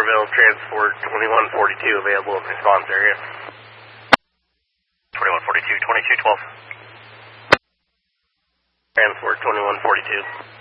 Starville, transport 2142 available in response area. 2142, 2212. Transport 2142.